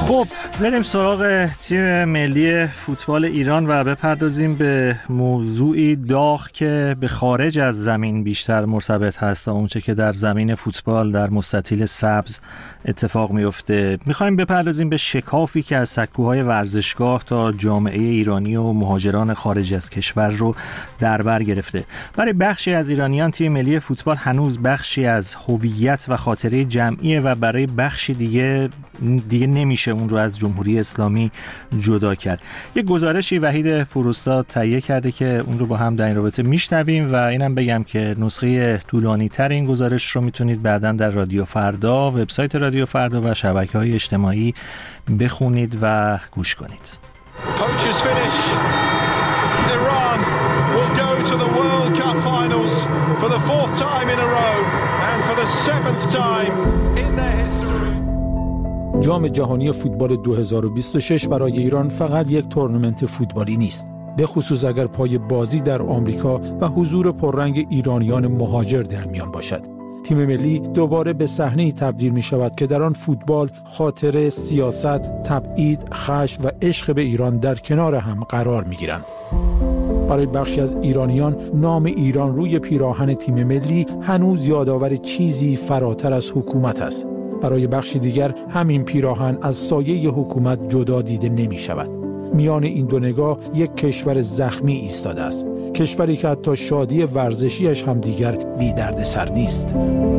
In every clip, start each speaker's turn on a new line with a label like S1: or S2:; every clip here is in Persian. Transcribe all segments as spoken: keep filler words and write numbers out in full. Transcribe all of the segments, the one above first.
S1: خب بریم سراغ تیم ملی فوتبال ایران و بپردازیم به موضوعی داغ که به خارج از زمین بیشتر مرتبط هست تا اونچه که در زمین فوتبال در مستطیل سبز اتفاق میفته. میخوایم بپردازیم به شکافی که از سکوهای ورزشگاه تا جامعه ایرانی و مهاجران خارج از کشور رو در بر گرفته. برای بخشی از ایرانیان تیم ملی فوتبال هنوز بخشی از هویت و خاطره جمعیه و برای بخشی دیگه دیگه نمیشه اون رو از جمهوری اسلامی جدا کرد. یک گزارشی وحید پوروسا تهیه کرده که اون رو با هم در این رابطه میشنویم و اینم بگم که نسخه طولانی تر این گزارش رو میتونید بعداً در رادیو فردا، وبسایت رادیو فردا و شبکه‌های اجتماعی بخونید و گوش کنید.
S2: Poachers finish. Iran will go to the World Cup finals for the fourth time in a row and for the seventh time in their history.
S3: جام جهانی فوتبال دو هزار و بیست و شش برای ایران فقط یک تورنمنت فوتبالی نیست، به خصوص اگر پای بازی در آمریکا و حضور پررنگ ایرانیان مهاجر در میان باشد. تیم ملی دوباره به صحنه‌ای تبدیل می شود که در آن فوتبال، خاطره، سیاست، تبعید، خشم و عشق به ایران در کنار هم قرار می گیرند. برای بخشی از ایرانیان نام ایران روی پیراهن تیم ملی هنوز یادآور چیزی فراتر از حکومت است. برای بخشی دیگر همین پیراهن از سایه حکومت جدا دیده نمی شود. میان این دو نگاه یک کشور زخمی ایستاده است، کشوری که حتی شادی ورزشیش هم دیگر بی درد سر نیست.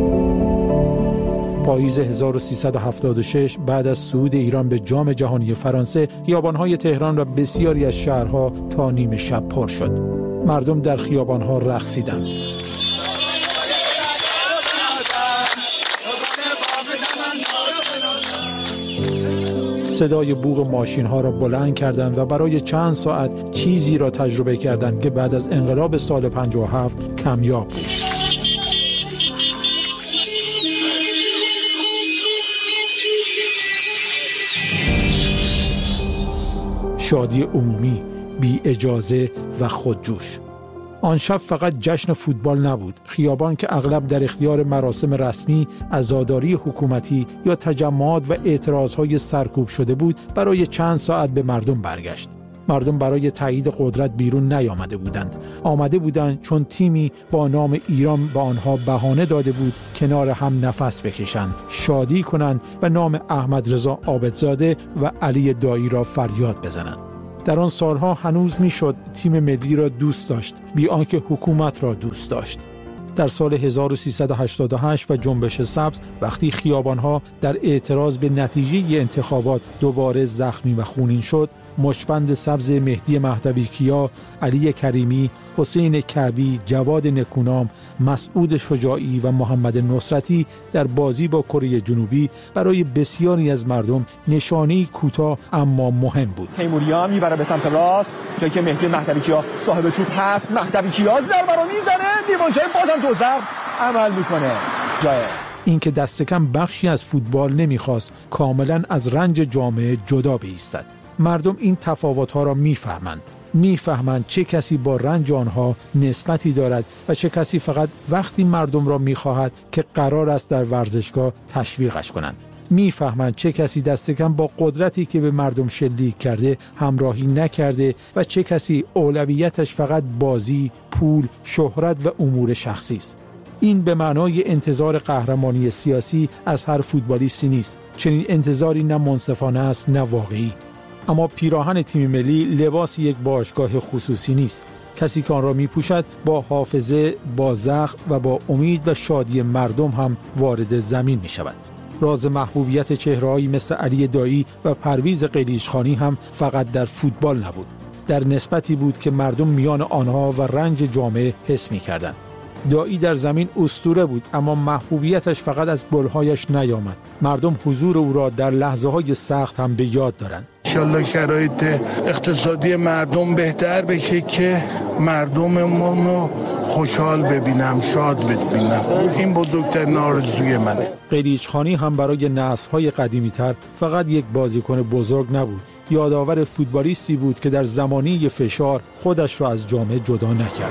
S3: پاییز هزار و سیصد و هفتاد و شش بعد از صعود ایران به جام جهانی فرانسه، خیابان‌های تهران و بسیاری از شهرها تا نیمه شب پر شد. مردم در خیابان‌ها رقصیدند. صدای بوق ماشین‌ها را بلند کردند و برای چند ساعت چیزی را تجربه کردند که بعد از انقلاب سال پنجاه و هفت کمیاب بود. شادی عمومی، بی اجازه و خودجوش. آن شب فقط جشن فوتبال نبود. خیابان که اغلب در اختیار مراسم رسمی، عزاداری حکومتی یا تجمعات و اعتراضهای سرکوب شده بود، برای چند ساعت به مردم برگشت. مردم برای تایید قدرت بیرون نیامده بودند. آمده بودند چون تیمی با نام ایران به آنها بهانه داده بود کنار هم نفس بکشند، شادی کنند و نام احمد رضا عابدزاده و علی دایی را فریاد بزنند. در آن سالها هنوز میشد تیم ملی را دوست داشت، بی آنکه حکومت را دوست داشت. در سال هزار و سیصد و هشتاد و هشت و جنبش سبز، وقتی خیابانها در اعتراض به نتیجه انتخابات دوباره زخمی و خونین شد، مشبند سبز مهدی مهدوی کیا، علی کریمی، حسین کعبی، جواد نکونام، مسعود شجاعی و محمد نصرتی در بازی با کره جنوبی برای بسیاری از مردم نشانه‌ای کوتاه اما مهم بود.
S4: تیموریا میبره به سمت راست، جایی که مهدی مهدوی کیا صاحب توپ هست. مهدوی کیا ضربه رو میزنه، دیوانچای بازم دو ضرب عمل میکنه. جای
S3: این که دست کم بخشی از فوتبال نمیخواست کاملا از رنج جامعه جدا بایستد. مردم این تفاوت‌ها را می‌فهمند. می‌فهمند چه کسی با رنج آنها نسبتی دارد و چه کسی فقط وقتی مردم را می‌خواهد که قرار است در ورزشگاه تشویقش کنند. می‌فهمند چه کسی دست کم با قدرتی که به مردم شلیک کرده همراهی نکرده و چه کسی اولویتش فقط بازی، پول، شهرت و امور شخصی است. این به معنای انتظار قهرمانی سیاسی از هر فوتبالیستی نیست. چنین انتظاری نه منصفانه است نه واقعی. اما پیراهن تیم ملی لباس یک باشگاه خصوصی نیست. کسی که آن را می‌پوشد با حافظه، با زخم و با امید و شادی مردم هم وارد زمین می‌شود. راز محبوبیت چهره‌هایی مثل علی دایی و پرویز قلیچخانی هم فقط در فوتبال نبود. در نسبتی بود که مردم میان آنها و رنج جامعه حس می‌کردند. دایی در زمین اسطوره بود، اما محبوبیتش فقط از گل‌هایش نیامد. مردم حضور او را در لحظه‌های سخت هم به یاد دارند.
S5: انشالله شرایط اقتصادی مردم بهتر بشه که مردممون رو خوشحال ببینم، شاد ببینم. این بزرگترین آرزوی منه.
S3: قلیچخانی هم برای نسل‌های قدیمی‌تر فقط یک بازیکن بزرگ نبود. یادآور فوتبالیستی بود که در زمانی فشار خودش را از جامعه جدا نکرد.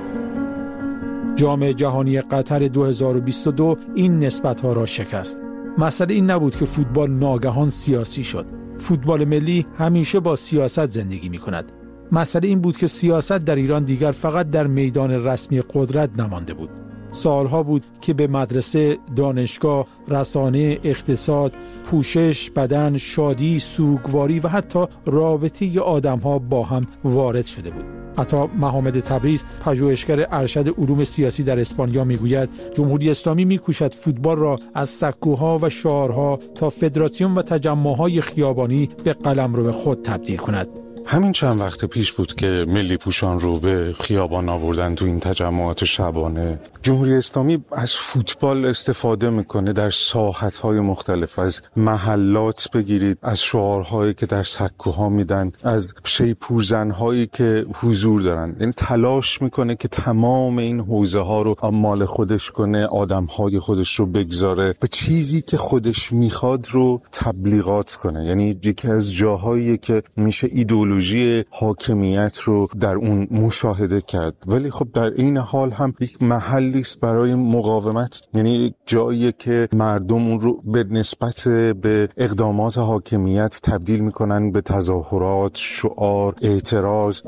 S3: جام جهانی قطر دو هزار و بیست و دو این نسبت‌ها را شکست. مسئله این نبود که فوتبال ناگهان سیاسی شد. فوتبال ملی همیشه با سیاست زندگی می‌کند. مسئله این بود که سیاست در ایران دیگر فقط در میدان رسمی قدرت نمانده بود. سالها بود که به مدرسه، دانشگاه، رسانه، اقتصاد، پوشش، بدن، شادی، سوگواری و حتی رابطه آدم‌ها با هم وارد شده بود. حتی محمد تبریز، پژوهشگر ارشد علوم سیاسی در اسپانیا میگوید جمهوری اسلامی میکوشد فوتبال را از سکوها و شعارها تا فدراسیون و تجمع‌های خیابانی به قلمرو خود تبدیل کند.
S6: همین چند وقت پیش بود که ملی پوشان رو به خیابان آوردن تو این تجمعات شبانه. جمهوری اسلامی از فوتبال استفاده میکنه در ساحت‌های مختلف، از محلات بگیرید، از شعارهایی که در سکوها میدن، از شیپورزن‌هایی که حضور دارن. این تلاش میکنه که تمام این حوزه ها رو مال خودش کنه، آدم‌های خودش رو بگذاره به چیزی که خودش میخواد رو تبلیغات کنه. یعنی یکی از جاهایی که میشه ایدئولوژی حاکمیت رو در اون مشاهده کرد، ولی خب در این حال هم یک محلی است برای مقاومت، یعنی جایی که مردم اون رو به نسبت به اقدامات حاکمیت تبدیل میکنن به تظاهرات، شعار، اعتراض.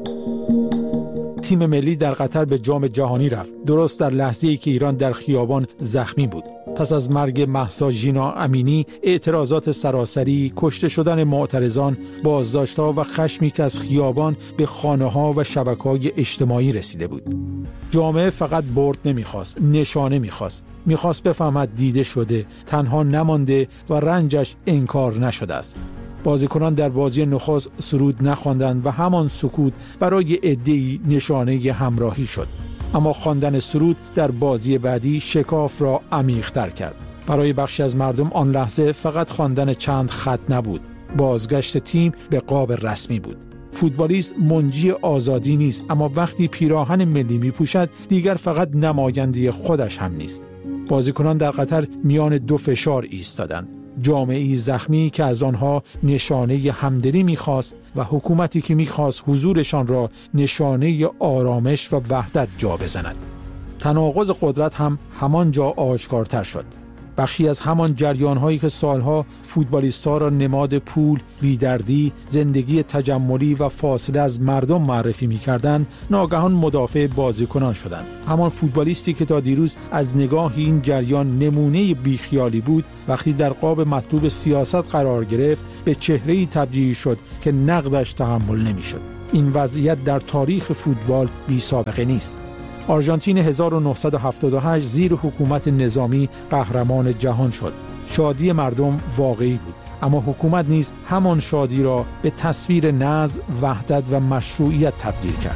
S3: تیم ملی در قطر به جام جهانی رفت، درست در لحظه‌ای که ایران در خیابان زخمی بود. پس از مرگ مهسا ژینا امینی، اعتراضات سراسری، کشته شدن معترضان، بازداشت‌ها و خشمی که از خیابان به خانه‌ها و شبکه‌های اجتماعی رسیده بود. جامعه فقط برد نمی‌خواست، نشانه می‌خواست. می‌خواست بفهمد دیده شده، تنها نمانده و رنجش انکار نشده است. بازیکنان در بازی نخست سرود نخواندند و همان سکوت برای عده‌ای نشانه همراهی شد. اما خواندن سرود در بازی بعدی شکاف را عمیق‌تر کرد. برای بخشی از مردم آن لحظه فقط خواندن چند خط نبود، بازگشت تیم به قاب رسمی بود. فوتبالیست منجی آزادی نیست، اما وقتی پیراهن ملی می‌پوشد دیگر فقط نماینده خودش هم نیست. بازیکنان در قطر میان دو فشار ایستادند. جامعه‌ای زخمی که از آنها نشانه همدلی می‌خواست و حکومتی که می‌خواست حضورشان را نشانه آرامش و وحدت جا بزند. تناقض قدرت هم همانجا آشکارتر شد. بخشی از همان جریان‌هایی که سالها فوتبالیست‌ها را نماد پول، بی‌دردی، زندگی تجملی و فاصله از مردم معرفی می‌کردند، ناگهان مدافع بازیکنان شدند. همان فوتبالیستی که تا دیروز از نگاه این جریان نمونه بیخیالی بود، وقتی در قاب مطلوب سیاست قرار گرفت، به چهره‌ای تبدیل شد که نقدش تحمل نمی‌شد. این وضعیت در تاریخ فوتبال بی‌سابقه نیست. آرژانتین هزار و نهصد و هفتاد و هشت زیر حکومت نظامی قهرمان جهان شد. شادی مردم واقعی بود، اما حکومت نیز همان شادی را به تصویر نظم، وحدت و مشروعیت تبدیل کرد.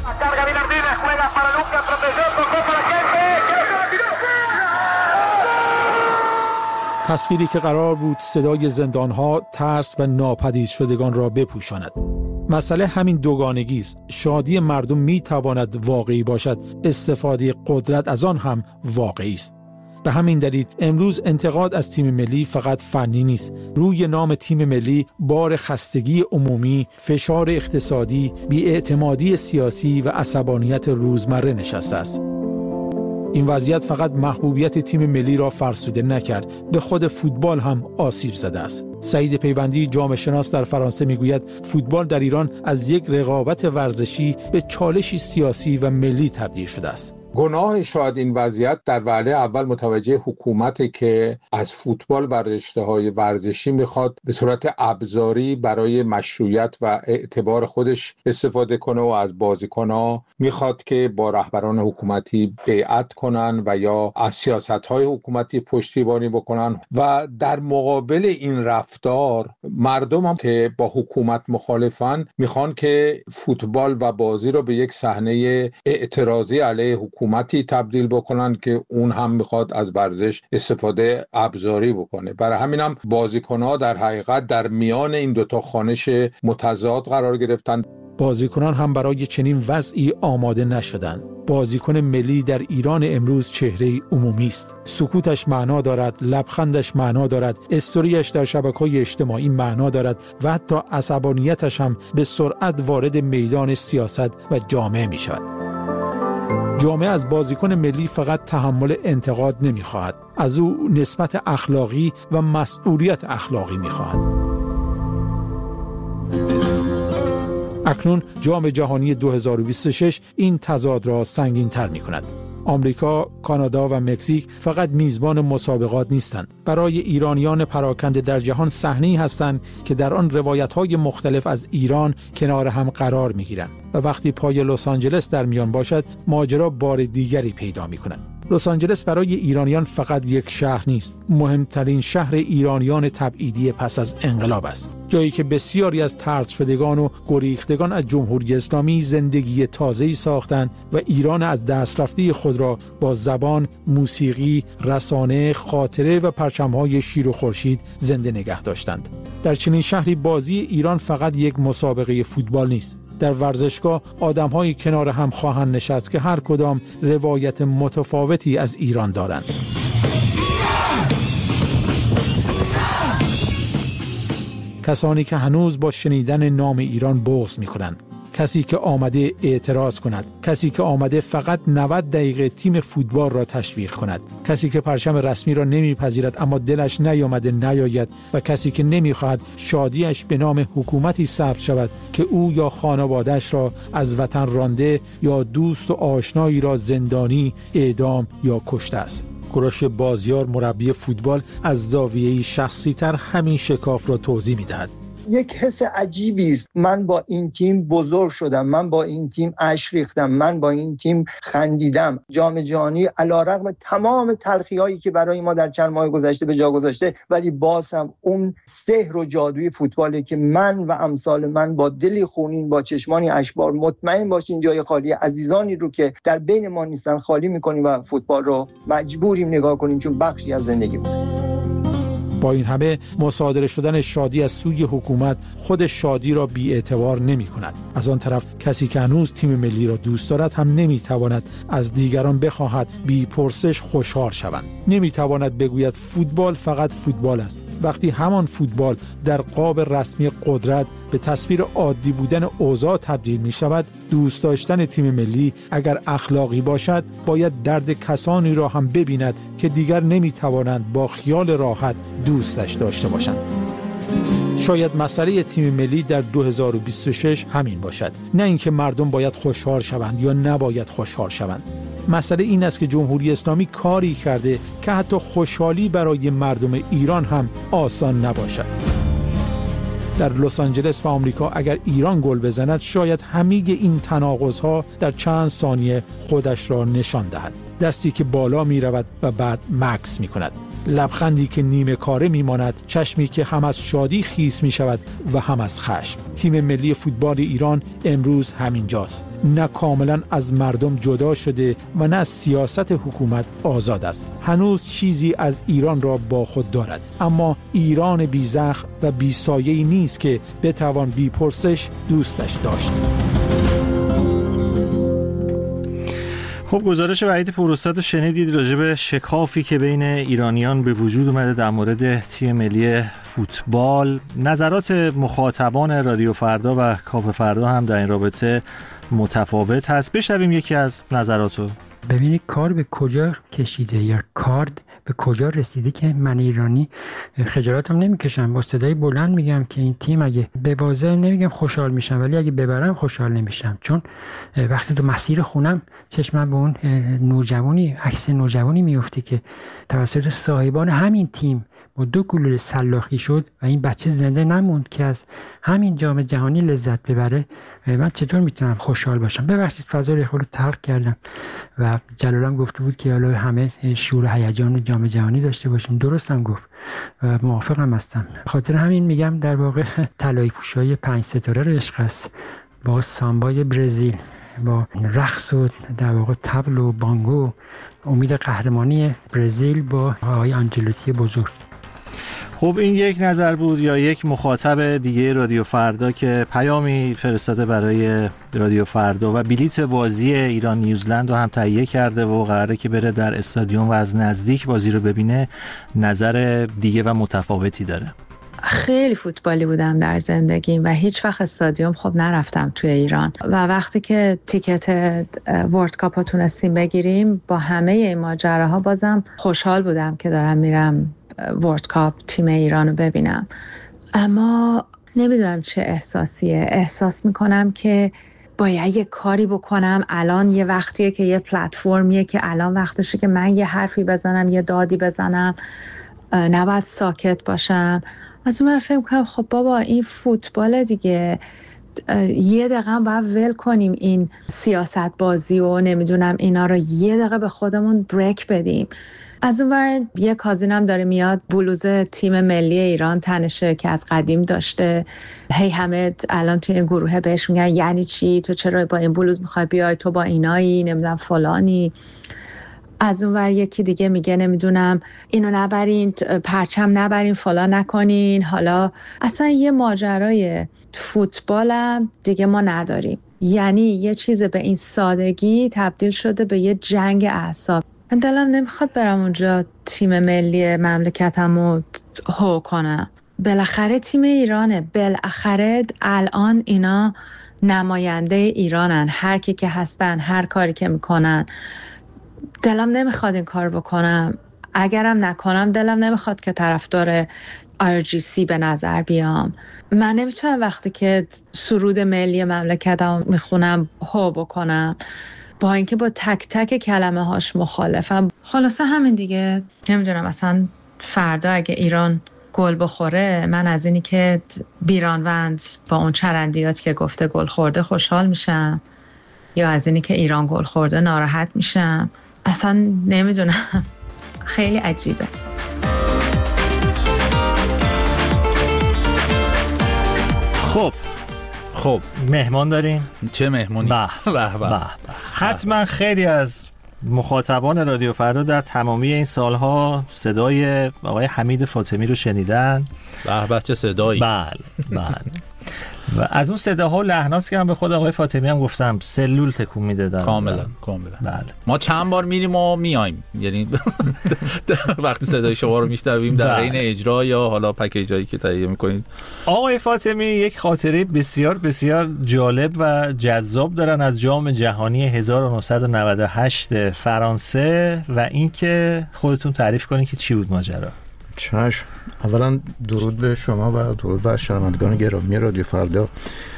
S3: تصویری که قرار بود صدای زندانها، ترس و ناپدید شدگان را بپوشاند. مسئله همین دوگانگی است. شادی مردم می تواند واقعی باشد، استفاده قدرت از آن هم واقعی است. به همین دلیل امروز انتقاد از تیم ملی فقط فنی نیست. روی نام تیم ملی بار خستگی عمومی، فشار اقتصادی، بی‌اعتمادی سیاسی و عصبانیت روزمره نشسته است. این وضعیت فقط محبوبیت تیم ملی را فرسوده نکرد، به خود فوتبال هم آسیب زده است. سعید پیوندی، جامعه شناس در فرانسه میگوید فوتبال در ایران از یک رقابت ورزشی به چالشی سیاسی و ملی تبدیل شده است.
S7: گناه شاید این وضعیت در وهله اول متوجه حکومت که از فوتبال و رشته‌های ورزشی میخواد به صورت ابزاری برای مشروعیت و اعتبار خودش استفاده کنه و از بازیکن‌ها میخواد که با رهبران حکومتی بیعت کنن و یا از سیاست‌های حکومتی پشتیبانی بکنن و در مقابل این رفتار مردم هم که با حکومت مخالفن میخوان که فوتبال و بازی رو به یک صحنه اعتراضی علیه حکومتی تبدیل بکنن که اون هم میخواد از ورزش استفاده ابزاری بکنه. برای همین هم بازیکن‌ها در حقیقت در میان این دوتا خوانش متضاد قرار گرفتن.
S3: بازیکنان هم برای چنین وضعی آماده نشدند. بازیکن ملی در ایران امروز چهره عمومی است. سکوتش معنا دارد، لبخندش معنا دارد، استوریش در شبکه‌های اجتماعی معنا دارد و حتی عصبانیتش هم به سرعت وارد میدان سیاست و جامعه می شود. جامعه از بازیکن ملی فقط تحمل انتقاد نمی‌خواهد، از او نسبت اخلاقی و مسئولیت اخلاقی می‌خواهد. اکنون جام جهانی دو هزار و بیست و شش این تضاد را سنگین‌تر می‌کند. آمریکا، کانادا و مکزیک فقط میزبان مسابقات نیستند. برای ایرانیان پراکنده در جهان صحنه‌ای هستند که در آن روایت‌های مختلف از ایران کنار هم قرار می‌گیرند و وقتی پای لس آنجلس در میان باشد، ماجرا بار دیگری پیدا می‌کند. لس آنجلس برای ایرانیان فقط یک شهر نیست، مهمترین شهر ایرانیان تبعیدی پس از انقلاب است. جایی که بسیاری از طرد شدگان و گریختگان از جمهوری اسلامی زندگی تازه‌ای ساختند و ایران از دست رفته خود را با زبان، موسیقی، رسانه، خاطره و پرچم‌های شیر و خورشید زنده نگه داشتند. در چنین شهری بازی ایران فقط یک مسابقه فوتبال نیست. در ورزشگاه آدم‌های کنار هم خواهند نشست که هر کدام روایت متفاوتی از ایران دارند. کسانی که هنوز با شنیدن نام ایران بغض می‌کنند، کسی که آمده اعتراض کند، کسی که آمده فقط نود دقیقه تیم فوتبال را تشویق کند، کسی که پرچم رسمی را نمیپذیرد اما دلش نیامده نیاید و کسی که نمیخواهد شادیش به نام حکومتی ثبت شود که او یا خانواده‌اش را از وطن رانده یا دوست و آشنایی را زندانی، اعدام یا کشته است. کوروش بازیار مربی فوتبال از زاویه‌ای شخصی‌تر همین شکاف را توضیح می‌دهد.
S8: یک حس عجیبی است. من با این تیم بزرگ شدم، من با این تیم اشک ریختم، من با این تیم خندیدم. جام جهانی علیرغم تمام تلخی‌هایی که برای ما در چند ماه گذشته به جا گذاشته، ولی باز هم اون سحر و جادوی فوتباله که من و امثال من با دلی خونین، با چشمانی اشکبار مطمئن باشین جای خالی عزیزانی رو که در بین ما نیستن خالی می‌کنیم و فوتبال رو مجبوریم نگاه کنیم چون بخشی از زندگی بود.
S3: با این همه مصادره شدن شادی از سوی حکومت خود شادی را بی‌اعتبار نمی‌کند. از آن طرف کسی که هنوز تیم ملی را دوست دارد هم نمی‌تواند از دیگران بخواهد بی پرسش خوشحال شوند. نمی‌تواند بگوید فوتبال فقط فوتبال است، وقتی همان فوتبال در قاب رسمی قدرت به تصویر عادی بودن اوضاع تبدیل می شود. دوست داشتن تیم ملی اگر اخلاقی باشد باید درد کسانی را هم ببیند که دیگر نمی توانند با خیال راحت دوستش داشته باشند. شاید مسئله تیم ملی در دو هزار و بیست و شش همین باشد، نه اینکه مردم باید خوشحال شوند یا نباید خوشحال شوند. مسئله این است که جمهوری اسلامی کاری کرده که حتی خوشحالی برای مردم ایران هم آسان نباشد. در لس آنجلس و آمریکا اگر ایران گل بزند شاید همه این تناقض‌ها در چند ثانیه خودش را نشان دهد. دستی که بالا می رود و بعد مکث می کند، لبخندی که نیمه کاره می ماند، چشمی که هم از شادی خیس می شود و هم از خشم. تیم ملی فوتبال ایران امروز همینجاست، نه کاملا از مردم جدا شده و نه از سیاست حکومت آزاد است. هنوز چیزی از ایران را با خود دارد، اما ایران بی زخم و بی سایه‌ای نیست که بتوان بی پرسش دوستش داشت.
S1: خب گزارش وحید فرستاد شنیدید راجع به شکافی که بین ایرانیان به وجود اومده در مورد تیم ملی فوتبال. نظرات مخاطبان رادیو فردا و کاف فردا هم در این رابطه متفاوت هست. بشنویم یکی از نظراتو.
S9: ببینید کار به کجا کشیده یا کارد به کجا رسیده که من ایرانی خجالتم نمیکشم، با صدای بلند میگم که این تیم اگه ببازه نمیگم خوشحال میشم، ولی اگه ببرم خوشحال نمیشم. چون وقتی تو مسیر خونم چشمم به اون نوجوانی، عکس نوجوانی میفته که توسط صاحبان همین تیم با دو گلوله سلاخی شد و این بچه زنده نموند که از همین جام جهانی لذت ببره. من چطور میتونم خوشحال باشم؟ ببخشید فضا رو خود تلخ کردم و جلالم گفته بود که حالا همه شور و هیجان و جام جهانی داشته باشیم. درستم گفت و موافقم هستم. خاطر همین میگم در واقع طلایی پوشای پنج ستاره رو عشق است، با سامبای برزیل، با رقص و در واقع طبل و بانگو، امید قهرمانی برزیل با آقای آنجلوتی بزرگ.
S1: خب این یک نظر بود. یا یک مخاطب دیگه رادیو فردا که پیامی فرستاده برای رادیو فردا و بلیت بازی ایران نیوزلند رو هم تهیه کرده و قراره که بره در استادیوم و از نزدیک بازی رو ببینه، نظر دیگه و متفاوتی داره.
S10: خیلی فوتبالی بودم در زندگیم و هیچ وقت استادیوم خب نرفتم توی ایران و وقتی که تیکت ورلد کاپ رو تونستیم بگیریم با همه این ماجراها بازم خوشحال بودم که دارم میرم ورلد کاپ تیم ایران رو ببینم. اما نمیدونم چه احساسیه. احساس میکنم که باید یه کاری بکنم. الان یه وقتیه که یه پلتفرمیه که الان وقتشه که من یه حرفی بزنم، یه دادی بزنم، نباید ساکت باشم. از اون فکر کنم خب بابا این فوتبال دیگه، یه دقیقه هم باید ول کنیم این سیاست بازی و نمیدونم اینا رو، یه دقیقه به خودمون بریک بدیم. از اون ور یه کازینم داره میاد بلوز تیم ملی ایران تنشه که از قدیم داشته، هی همه الان توی این گروه بهش میگن یعنی چی، تو چرا با این بلوز میخوای بیای، تو با اینایی، نمیدونم فلانی. از اون ور یکی دیگه میگه نمیدونم اینو نبرین، پرچم نبرین، فلان نکنین. حالا اصلا یه ماجرای فوتبالم دیگه ما نداریم. یعنی یه چیز به این سادگی تبدیل شده به یه جنگ اعصاب. من دلم نمیخواد برم اونجا تیم ملی مملکتمو هو کنم. بالاخره تیم ایرانه، بالاخره الان اینا نماینده ایرانن، هر کی که هستن، هر کاری که میکنن. دلم نمیخواد این کار بکنم. اگرم نکنم دلم نمیخواد که طرفدار آر جی سی به نظر بیام. من نمیتونم وقتی که سرود ملی مملکتم میخونم هو بکنم، با اینکه با تک تک کلمه هاش مخالفم. خلاصه همین دیگه. نمیدونم اصلا فردا اگه ایران گل بخوره، من از اینی که بیرانوند با اون چرندیات که گفته گل خورده خوشحال میشم، یا از اینی که ایران گل خورده ناراحت میشم. اصلا نمیدونم، خیلی عجیبه.
S1: خب خب مهمان داریم.
S11: چه مهمونی؟
S1: به به به. حتما خیلی از مخاطبان رادیو فردا در تمامی این سالها صدای آقای حمید فاطمی رو شنیدن.
S11: به به چه صدایی.
S1: بله بله. و از اون صداها و لحناست که من به خود آقای فاطمی هم گفتم سلول تکون میدادن.
S11: کاملا کاملا.
S1: بله.
S11: ما چند بار میریم و میایم، یعنی وقتی صدای شما رو میشنویم در حین اجرا یا حالا پکیجایی که تهیه میکنید.
S1: آقای فاطمی یک خاطره بسیار بسیار جالب و جذاب دارن از جام جهانی هزار و نهصد و نود و هشت فرانسه و اینکه خودتون تعریف کنید که چی بود ماجرا.
S12: چشم. اولا درود به شما و درود به شنوندگان گرامی رادیو فردا.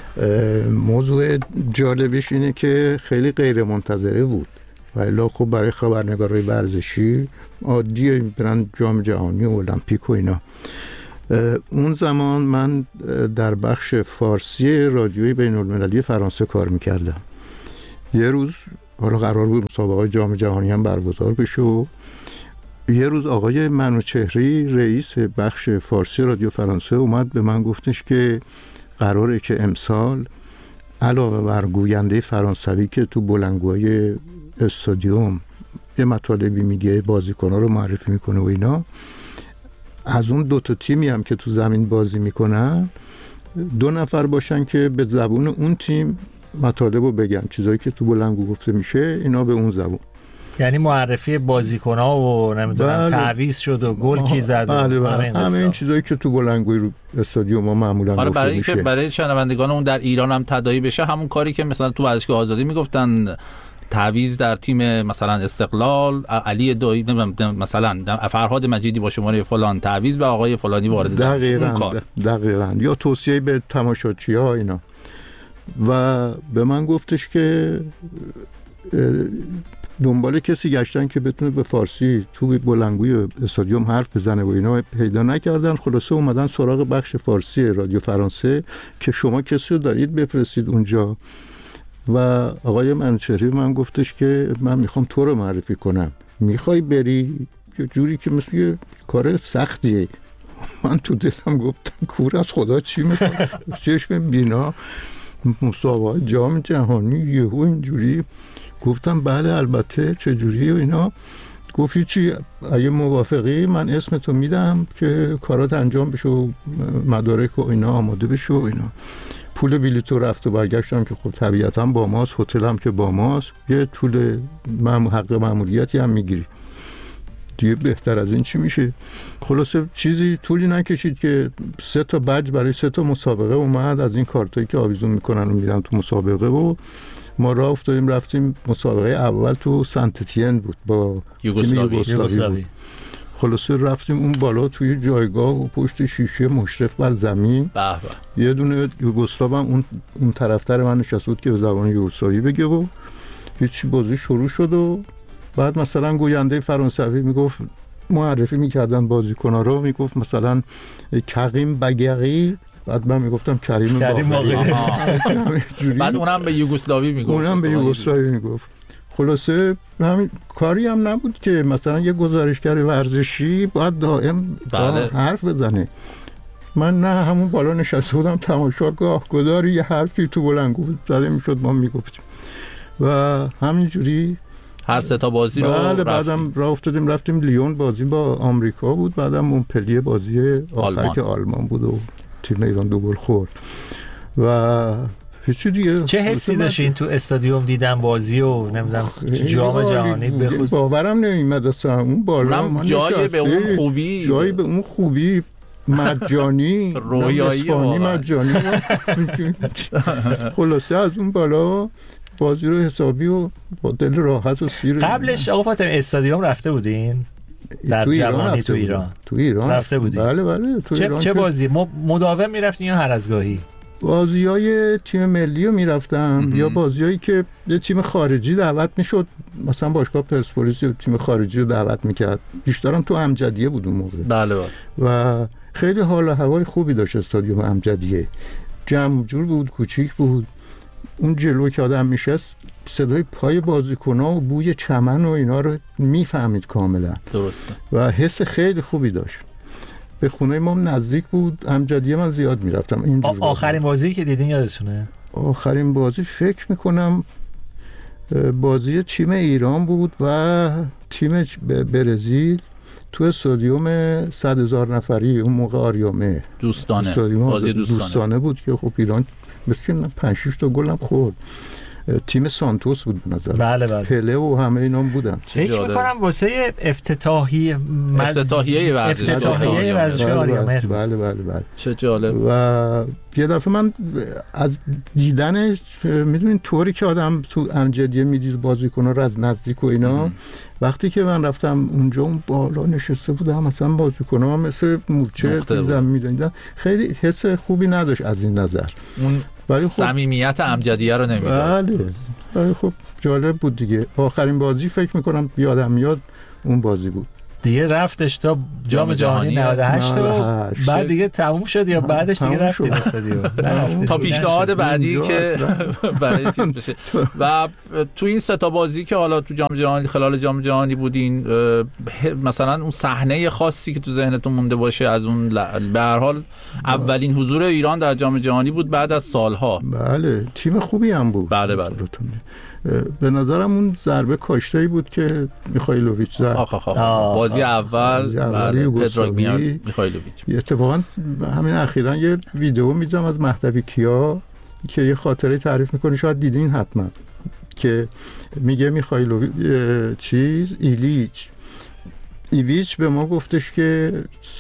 S12: موضوع جالبش اینه که خیلی غیر منتظره بود و الا خب برای خبرنگارای ورزشی عادیه برن جام جهانی و المپیک و اینا. اون زمان من در بخش فارسی رادیوی بین المللی فرانسه کار میکردم. یه روز حالا قرار بود مسابقه جام جهانی هم برگزار بشه و یه روز آقای منوچهری رئیس بخش فارسی رادیو فرانسه اومد به من گفتش که قراره که امسال علاوه بر گوینده فرانسوی که تو بلندگوهای استادیوم یه مطالبی میگه، بازیکن‌ها رو معرفی میکنه و اینا، از اون دو تا تیمی هم که تو زمین بازی میکنن دو نفر باشن که به زبون اون تیم مطالب رو بگن، چیزایی که تو بلندگو گفته میشه اینا به اون زبون.
S1: یعنی معرفی بازیکن‌ها و نمیدونم تعویض شد و گل کی زد و
S12: بله بله. همه این چیزایی که تو بلندگوی رو استادیوم ما معمولا گفته
S11: برای
S12: میشه.
S11: اینکه برای شنوندگان اون در ایران هم تداعی بشه، همون کاری که مثلا تو ورزشگاه آزادی میگفتن تعویض در تیم مثلا استقلال علی دایی مثلا فرهاد مجیدی با شماره فلان تعویض به آقای فلانی وارد
S12: دقیقاً دقیقاً یا توصیه به تماشاچی‌ها اینا. و به من گفتش که دنبال کسی گشتن که بتونه به فارسی تو بلندگوی استادیوم حرف بزنه و اینا پیدا نکردن. خلاصه اومدن سراغ بخش فارسی رادیو فرانسه که شما کسی رو دارید بفرستید اونجا. و آقای منوچهری من گفتش که من میخوام تو رو معرفی کنم، میخوای بری؟ یه جوری که مثل یه کار سختیه. من تو دلم گفتم کور از خدا چی میخواد؟ چشم بینا مسابقه جام جهانی یهو اینجوری. گفتم بله البته چجوری و اینا. گفتی چی؟ اگه موافقی من اسم تو میدم که کارات انجام بشه و مدارک و اینا آماده بشه و اینا. پول بلیط و رفت و برگشتم که خب طبیعتا با ماست، هتلم که با ماست، یه طول حق مأموریتی هم میگیری. دیگه بهتر از این چی میشه؟ خلاصه چیزی طولی نکشید که سه تا بج برای سه تا مسابقه اومد، از این کارتایی که آویزون میکنن و میرن تو مسابقه، و ما راه افتادیم رفتیم مسابقه اول تو سنت تین بود با
S11: یوگسلاوی.
S12: خلاصه رفتیم اون بالا توی جایگاه و پشت شیشه مشرف بر زمین،
S11: به به،
S12: یه دونه یوگسلاو هم اون اون طرفتر من نشسته بود که به زبان یوگسلاوی بگه و هیچ بازی شروع شد و بعد مثلا گوینده فرانسوی میگفت، معرفی میکردن بازیکن‌ها رو، میگفت مثلا کریم بگری، بعد من میگفتم کریم باقری،
S11: بعد اونم به یوگسلاوی میگفت
S12: اونم به یوگسلاوی میگفت. خلاصه همین کاری هم نبود که مثلا یه گزارشگر ورزشی باید دائم
S11: بله.
S12: حرف بزنه. من نه همون بالا نشسته بودم تماشاگاه، گداری یه حرفی تو بلنگو زده میشد ما میگفتیم و همینجوری
S11: هر سه تا بازی رو
S12: بله. بعدم راه افتادیم رفتیم لیون، بازی با آمریکا بود، بعدم مونپلیه بازی آخر که آلمان بود و تیم ایران دو گل خورد و هیچی دیگه.
S1: چه حسی داشتین تو استادیوم دیدن بازی و نمیدونم جام جهانی بخصوص؟
S12: باورم نمیاد اصلا اون بالا
S11: جای به اون خوبی،
S12: جای به اون خوبی مجانی
S11: رویایی
S12: مجانی خلاصه از اون بالا بازی رو حسابی و با دل راحت و سیر.
S1: قبلش آقا فاطمی استادیوم رفته بودین؟ در
S12: تو
S1: جوانی تو ایران
S12: تو ایران
S1: رفته بودین؟
S12: بله بله. تو
S1: چه,
S12: ایران
S1: چه بازی؟ مداوم میرفتین یا هر از گاهی؟
S12: بازیای تیم ملی رو میرفتم یا بازیایی که یه تیم خارجی دعوت میشد، مثلا باشگاه پرسپولیس تیم خارجی رو دعوت میکرد. بیشترم تو امجدیه بود اون موقع.
S11: بله بله.
S12: و خیلی حال و هوای خوبی داشت استادیوم امجدیه، جمع جور بود، کوچیک بود. اون جلو که آدم میشست صدای پای بازیکن‌ها و بوی چمن و اینا رو میفهمید کاملا.
S11: درسته.
S12: و حس خیلی خوبی داشت. به خونه ما نزدیک بود، امجدیه من زیاد میرفتم. اینجور
S1: آخرین بازی که دیدین یادتونه؟
S12: آخرین بازی فکر میکنم بازی تیم ایران بود و تیم برزیل تو استادیوم صد هزار نفری اون موقع آریامه.
S11: دوستانه.
S12: بازی دوستانه. دوستانه بود که خب ایران مثل پنج شش تا گل هم خورد. تیم سانتوس بود به نظر.
S1: بله بله.
S12: پله و همه اینا بودن.
S1: فکر می‌کنم واسه افتتاحیه
S11: مد... افتتاحیه ورزش
S1: افتتاحیه ورزش آریامه.
S12: بله بله بله.
S11: چه جالب.
S12: و یه دفعه من از دیدنش میدونین طوری که آدم تو امجدیه میدید بازیکن‌ها رو از نزدیک و اینا ام. وقتی که من رفتم اونجا اون بالا نشسته بودم مثلا بازیکن‌ها مثل مورچه زمین می‌دیدن، خیلی حس خوبی نداشت از این نظر.
S11: اون ولی خب صمیمیت امجدیه رو نمیداد.
S12: بله. ولی خب جالب بود دیگه. آخرین بازی فکر میکنم یادم میاد اون بازی بود.
S1: دیگه رفتش تا جام جهانی نود و هشت و بعد دیگه تموم شد یا بعدش دیگه رفتید استادیوم؟
S11: تا پیشنهاد بعدی که برای تیم بشه. و تو این سه تا بازی که حالا تو جام جهانی خلال جام جهانی بودین، مثلا اون صحنه خاصی که تو ذهنتون مونده باشه از اون به هر حال اولین حضور ایران در جام جهانی بود بعد از سالها.
S12: بله تیم خوبی هم بود.
S11: بله بله.
S12: به نظرم اون ضربه کاشته‌ای بود که میخایلوویچ زد.
S11: بازی اول برای پدراگ میخایلوویچ.
S12: اتفاقا همین اخیراً یه ویدیو میذارم از مهدوی کیا که یه خاطره تعریف میکنه، شاید دیدین حتما، که میگه میخایلوویچ چیز ایلیچ ایویچ به ما گفتش که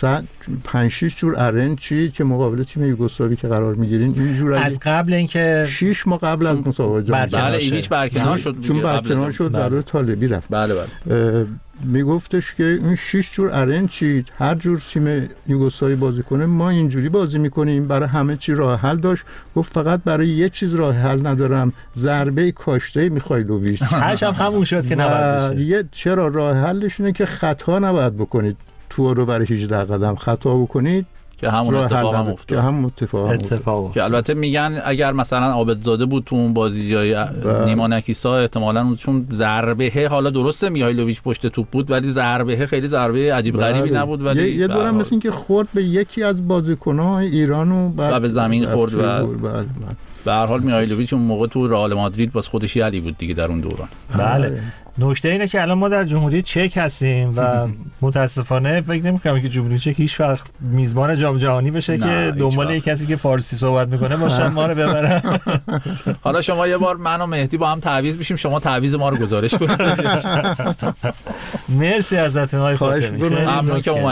S12: پنج شش جور ارن چی که مقابل تیم یوگسلاوی که قرار میگیرین اینجور
S1: از قبل اینکه
S12: شش ماه قبل از مسابقه جام
S11: بله ایویچ برکنار شد،
S12: چون برکنار شد در طالبی رفت.
S11: بله بله.
S12: میگفتش که این شش جور ارن چی هر جور تیم یوگسلاوی بازی کنه ما اینجوری بازی میکنیم، برای همه چی راه حل داشت. گفت فقط برای یه چیز راه حل ندارم، ضربه کاشته میخایلوویچ.
S1: هرش هم همون شد که نباید بشه.
S12: یه چرا راه حلش اینه که خطا نباید بکنید، تو رو برای هجده قدم خطا بکنید
S11: که همون اتفاق هم افتاد.
S12: که همون اتفاق,
S1: اتفاق
S12: که
S11: البته میگن اگر مثلا عابدزاده بود تو اون بازی جای نیما نکیسا احتمالاً چون ضربه حالا درسته میهایلوویچ پشت توپ بود ولی ضربه خیلی ضربه عجیب غریبی نبود، ولی
S12: یه, یه دورم مثل این که خورد به یکی از بازیکن‌های ایران و
S11: بعد به زمین خورد و به هر حال میهایلوویچ اون موقع تو رئال مادرید باز خودش علی بود دیگه در اون دوران.
S1: بله. نکته اینه که الان ما در جمهوری چک هستیم و متاسفانه فکر نمی‌کنم که جمهوری چک هیچ وقت میزبان جام جهانی بشه که دنبال یک کسی که فارسی صحبت میکنه باشن ما رو ببرن.
S11: حالا شما یه بار من و مهدی با هم تعویض میشیم، شما تعویض ما رو گزارش کنید.
S1: مرسی ازتون آقای فاطمی، خیلی ممنون که